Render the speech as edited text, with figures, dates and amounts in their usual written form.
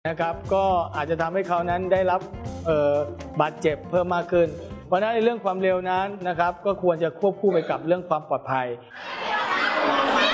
นะครับก็อาจจะทำให้เขานั้นได้รับบาดเจ็บเพิ่มมากขึ้นเพราะฉะนั้นในเรื่องความเร็วนั้นนะครับก็ควรจะควบคู่ไปกับเรื่องความปลอดภัย